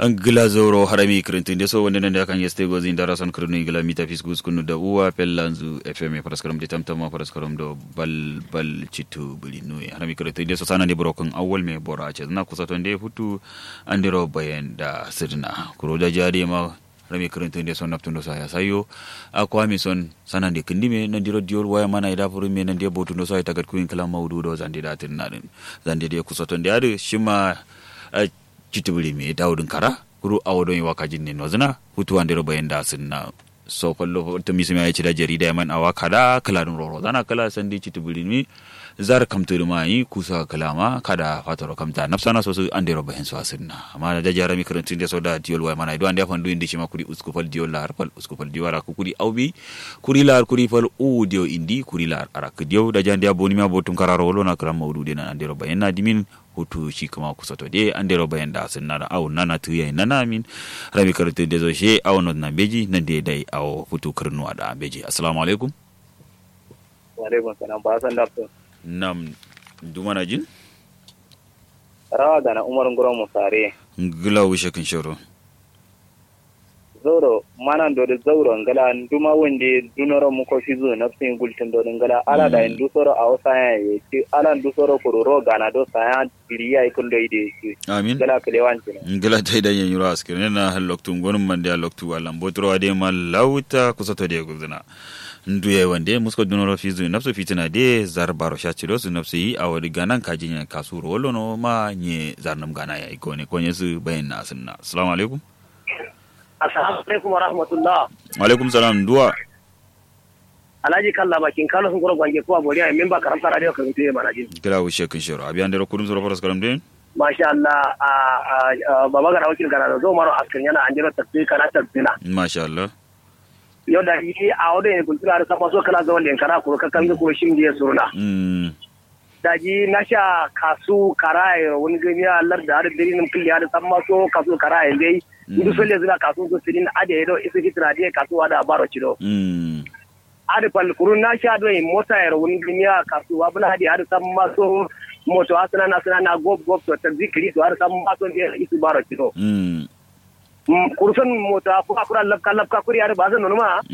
Angla zoro harami krintin deso wonde nande kan yeste gozi indara son krinu igla mita fiskus kunu da uwa pellanzu fm paraskaram de tamtama paraskaram do bal citu bulinu harami krintin deso sanande brokon awwal me bora ce na kusa tonde futu andiro bayan da sirna kuro da jade ma harami krintin deso naptundo saya sayo akwa mi son sanande kindime nandiro diol waya mana ida furu me nande botundo saya tagat kuin kala mawdu do zande da tinnaden zande de kusa tonde ade shima citibuli mi dawdun kara kuru awodon yi wakajin ne nozna hutu andero bayan da sunna so kollo to mi sima yaci da jarida man awa kada kala dun roro dana kala sandi citibuli mi zar kamturu mai kusa kalama kada fatoro kamta nafsana so su andero bayan so sunna amma da jara mi karantin da so da diol way mana do ande afan do indi shima kuri uskufal diol lar fal uskufal diwara ku kuri awbi kuri lar kuri fal u dio indi kuri lar arak dio da jande aboni ma botun kararo lo na kram mawdude na andero bayan na dimin hutu shi kuma kusa to dai an dero bayan da sun nana aw nana tuya nana min rabi karatu da zo she aw not na beji nan dai aw hutu karnuwa da beji assalamu alaikum wa alaikum salam ba san da to nam dumana jin rawa da na umar ngoro musare ngila wishe kin shoro zoro manan do zauro ngala nduma wonde dunoro mu ko fizu nafsin gultin do ngala ala da ndu soro awsa ya ti ala ndu soro ko ro gana do saya biriya ikon do ide amin ngala kelewanti ngala tay da yen yura askere na haloktu ngonum mande haloktu wala mbotro ade mal lauta kusato de gudna nduye wande musko dunoro fizu nafsu fitina de zarbaro shachiro su nafsu yi awadi ganan kajinya kasuro wolo no ma nye zarnam gana ya ikone konye su bayin na sunna assalamu alaikum assalamu alaikum wa rahmatullah wa alaikum salam duwa alaji kalla bakin kalo sun goro gwange ko aboriya memba karanta radio kan tuye manaji kira wu shekin shiro abi andere kudum zoro faras karam den masha Allah baba ga wakil gara zo maro askan yana anjira tafi kana tafsina masha Allah yo da yi a wadda kultura da sama so kala ga wanda kara ko kan ga ko shin je surna daji nasha kasu karaye wani gami Allah da har dirin kulliya da sama so kasu karaye dai idu solle zira kasu so sidin ade do isi fitra de kasu wada baro cido ade pal kurun nasha do mota yaro wani gami kasu abula hadi har sama so moto asana na gob to tazikri to har sama so de isi baro cido kursan mota ko akura labka kuri yare ba zan noma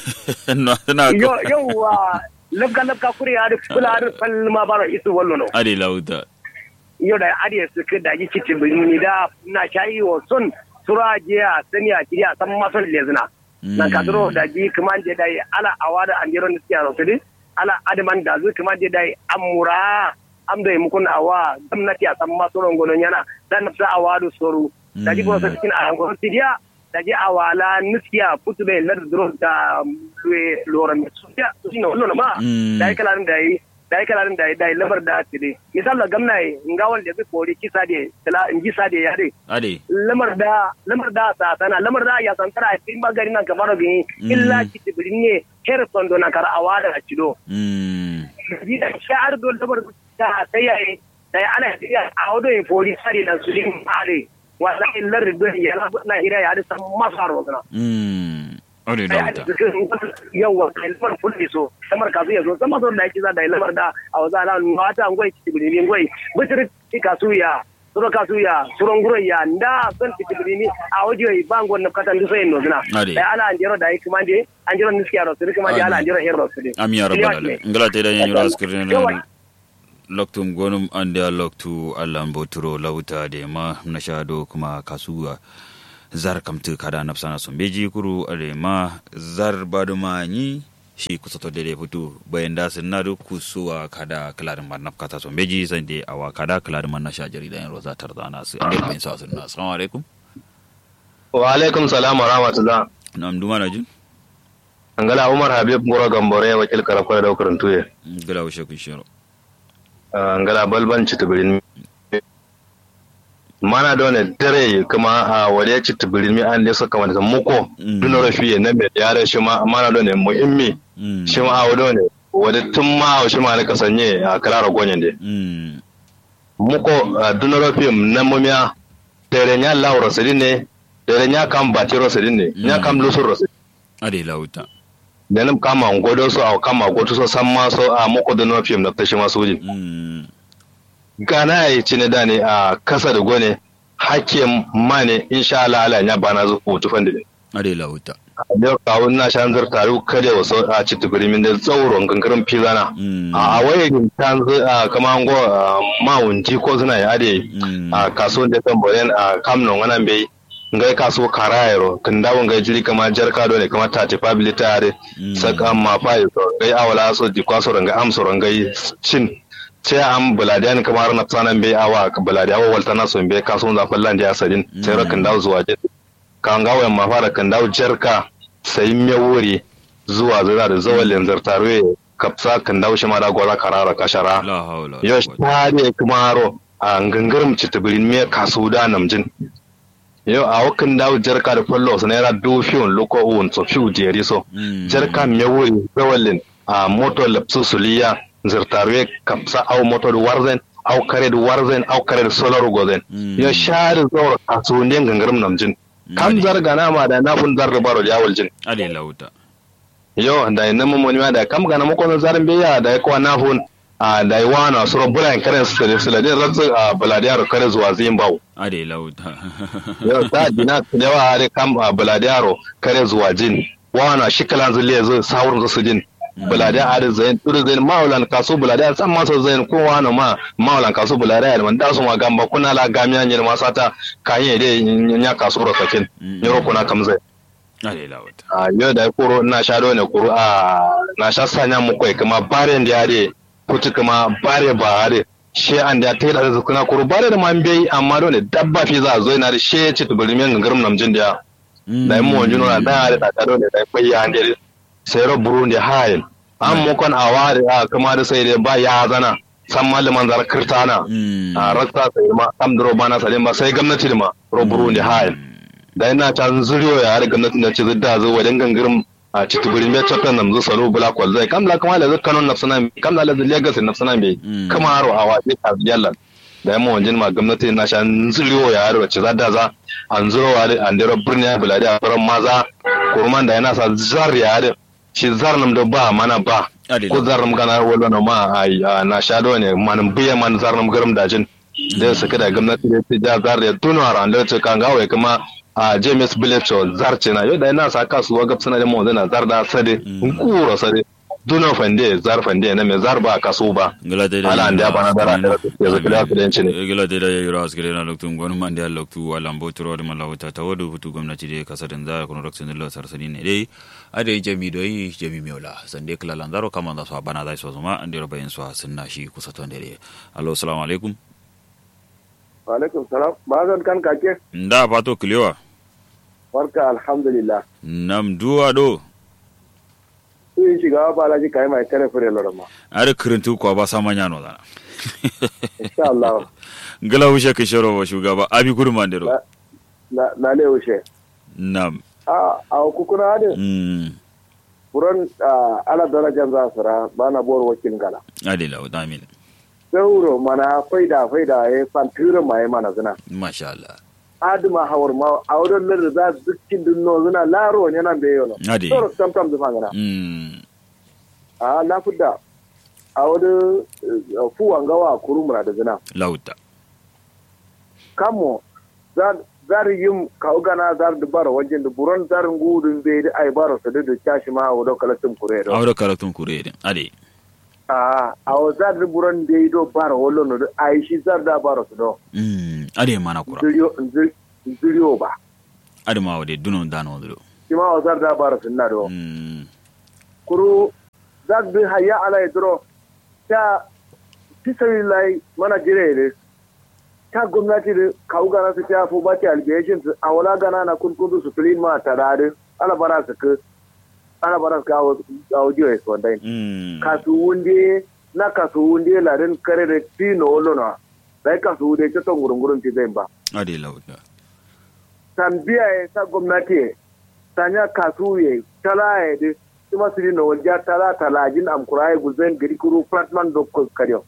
na yo wa labka kuri yare kula ar palma baro isu wallo no ade lauda yo da ade su da ji cikin bini da na shayi wa sun suraje a saniya kiriya san masan lezina na kadro da ji kaman je dai ala awada andiron siya rosidi ala adman da zu kaman je dai amura amda mukun awa gwamnati a san masoron gonon yana dan nafsa awadu soru daji ko sa cikin arango tidia daji awala nuskiya putube lar dro da lora mi suya sino lona ma dai kalarin dai labar da tide misalla gamnai ngawal da ko ri kisa de kala inji sa de yade ade lamar da sa tana lamar da ya san tara tin bagari nan kamar bi illa kiti birinne her sondo na kar awada cido ji da shar do labar da tayi dai ana tiya awdo e poli sari nan su din mare wala illar do ya na hira ya da san masaro kana ore da wuta yawa kalmar fulli so kamar kazu ya zo sama so da yake za da lamar da a waza na mata ngoi tibiri ngoi bitir kasu ya suro kasu ya suron guro ya nda san tibiri a audio bango na katan so yin nozina dai ala anjero da yake mande anjero niskiya ro suri kuma ala anjero hero suri amiya rabbal alamin ngala te da yanyu raskirina loktum gonum ande loktu allan boturo lauta de ma na shado kuma kasuwa zar kamtu kada nafsana sombeji kuru ale ma zar baduma ni shi kusato de futu bayan da sunadu kusuwa kada kalarin man nafkata sombeji sande awa kada kalarin man na shajari da yan roza tarzana su ande bayan sa sunna assalamu alaikum wa alaikum salam wa rahmatullah nam duma na jin angala umar habib goro gambore wakil karafa da karantuye gala wushe kun shiro ngala balban citibirin mana da wani dare kuma a wale citibirin mi an lesa kamar da muko duno rafiye na mai yare shi ma mana da wani muhimmi shi ma a wani wadda tun ma shi ma na kasanye a karara gonyen de muko duno rafiye na mumiya dare nya lawo rasidin ne dare nya kam bati rasidin ne nya kam lusur rasidin ade lauta danim kama ngodo so aw kama goto so samma so a muko duno rafiye na tashi masu wujin gana ya ci da ne a kasa da gone hakim mane insha Allah ala nya bana zu ko tufan de ade lauta yau kawun na shan zartaru kare wasu a ci tubirimin da tsauron gangarin pizana a waye tanzu kama ngo mawunji ko suna ya ade a kaso da tamboren a kamnon wannan bai ngai kaso karayero kan dawo ngai jiri kama jarka do ne kama ta tifa bilitare saka ma fa so ngai awala so di kwaso ngai amso ngai cin ce am buladiyan kamar na tsanan bai awa buladiyawa waltana so bai kaso za fallan da asadin sai rakan dawo zuwa kan gawo ma fara kan dawo jarka sai me wuri zuwa zuwa da zawalin zartarwe kapsa kan dawo shi ma da gora karara kashara yo share kumaro a gangarum citibirin me kaso da namjin yo a wakan dawo jarka da fallo sai ra do fiun loko won so fiu jeri so jarka me wuri zawalin a moto lapsu suliya zartarwe kapsa au moto warzen au kare warzen au kare solar gozen yo share zuwa kaso ne gangarum namjin kam zarga na ma da na fun zarga baro jawal jin ade lauta yo da ina mun wani da kam gana mako zarin biya da ko na fun da wana suro bulan karen su da ratsu baladiyar kare zuwa Zimbabwe ade lauta yo da dina da wa are kam baladiyar kare zuwa jin wana shikalan zulle zo sawur su jin buladiya are zain turu zain maulan kaso buladiya san masa zain ko wani ma maulan kaso buladiya man da su ma gamba kuna la gamiya ne ma sata kayan dai nya kaso ro sakin yoro kuna kam zai ale lawata yo da kuro na sha do ne kuro na sha sanya mu kai kuma bare da yare kutu kuma bare ba are she an da tai da kuna kuro bare da man bai amma do ne dabba fi za zo ina da she ci tubuli men gangarum namjin da da mu wanjino na da da do ne da kai ya ande sai ro Burundi hayin an mukon awari kuma da sai dai ba ya zana san malaman zar kirtana a rasta sai ma amdro bana salim ba sai gwamnati da ma ro Burundi hayin da ina ta zuriyo ya har gwamnati da ci zidda zo wajen gangarin a cituburin bai chapter nan zo salo bula kwal zai kamla kuma da zakkanon nafsana kamla da legacy nafsana bai kuma haro awaje ta yallan da yamma wajen ma gwamnati na shan zuriyo ya har wacce zadda za an zuro wa an dero birni buladi a faran maza kurman da yana sa zar ya har shi zarnam da ba mana ba ko zarnam gana wala na ma ai na shado ne man biya man zarnam garam dajin da suka da gwamnati da ta ja zar ya tuno ran da ta kan gawe kuma James Bilecho zarce na yau da ina sa kasuwa gab suna da mu zana zar da sade kuro sade duno fande zar fande na me zar ba kaso ba ala anda bana dara da ya zakala kudanci ne gila da yura askire na loktu gonu man da loktu wala mbotoro da malawata tawadu hutu gwamnati da kasarin za ku raksin da sarsani ne dai ade jami doyi jami miola sande kala lanzaro kama da so bana da so zuma ande robayin so sunna shi kusa to dare allo assalamu alaikum wa alaikum salam bazan kan kake nda fato kliwa barka alhamdulillah nam duwa do sun shiga ba laji kai mai tare fure lorama are kirintu ko ba samanya no da insha Allah gala wuce ka sharo wa shugaba abi gurman dero na le wuce nam a kukuna da buron ala darajar za su ra bana bor wakil gala adila wa amin sauro mana faida ya fantura mai mana zina masha Allah aduma hawar ma a wurin lir za dukkin dunno zina laro ne nan da yono sauro tamtam da fangana na fudda a wurin fuwan gawa kurumura da zina lauta kamo zar yin kaugana zar dubara wajen da buron zarin gudun bai da ai baro su da tashi ma a wurin kalatun kure da wurin kalatun kure da ade a zar da buron da yi do bara wallo no ai shi zar da baro su do ade mana kura zuriyo ba ade ma wade dunon dano do shi ma zar da baro su na do kuru zar bi hayya ala idro ta tisari lai mana jire ne ta gwamnati da kawo gana su ta fi baki albiyakin su a wala gana na kunkunzu su filin ma ta dare ana bara su kawo jiwa su wanda yin kasuwunde na kasuwunde ladin kare da tino olona da ya kasuwunde ta ton gurungurun ti zai ba ade lauta tambiya ya ta gwamnati tanya kasuwe tala ya da kuma su dina walja talajin amkura ya guzen gari kuru flatman dokos karyo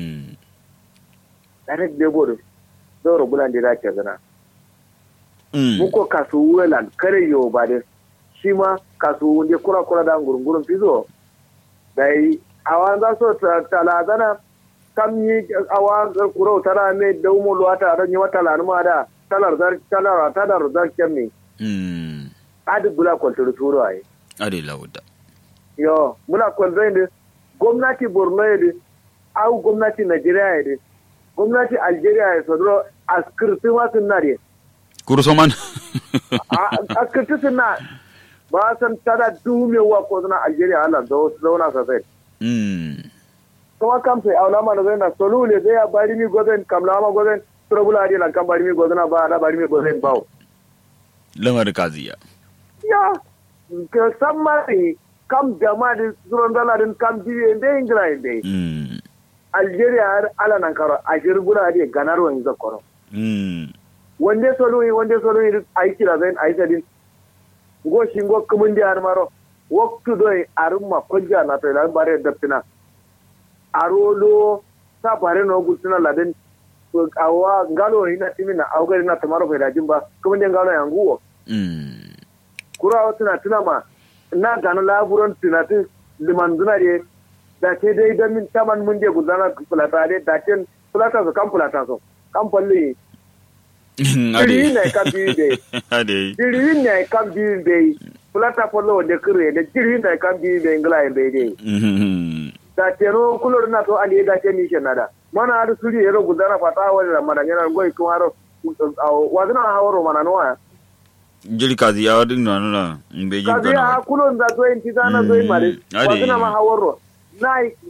direct debo zauro bulan da dace zana muko kasuwelan kare yo ba da shi ma kasuwun da kura da gurgurun fizo dai awan za so talazana kam yi awan kura tara ne da umu luwata ran yi wata lanuma da talar zar kemi adi bula kwaltar turo ai ade lawuda yo muna kwaltar da gwamnati Borno ya au gwamnati Najeriya ya gwamnati Algeria ya sodro askirti ma sun nare kursoman askirti sun na ba san tada dumewa ko suna Algeria Allah da wasu zauna sosai kuma kam sai aula ma zai na solule sai ya bari mi gozen kamla ma gozen turabula adi lan kan bari mi gozena ba da bari mi gozen bawo lamar kaziya ya ka samari kam jama'a da zuron dalarin kam biye da ingila da Algeria har ala nan karo a shirgura da ganar wani zakoro wanda solo yi aiki da zai aiki din go shingo kumun da har maro waktu doi arumma kunja na to da bare daftina arolo ta bare no gutuna laden awa ngalo ina timina awgari na tamaro fa da jimba kumun da ngalo yanguwo kura tuna ma na gano laburon tunatu limanduna de da ke dai don min taman mun je gudana fulata de da ke fulata so kan falle diri ne kan biyu de fulata fallo de kire de diri ne kan biyu de ingla be de da ke no kulor na to ali da ke mission nada mana da suri yero gudana fata wani da madanya goy kumaro wazina hawaro mana noa jiri kazi ya wadin na mbe jin kazi ya kulon da to yin tizana zo yi mare wazina ma hawaro na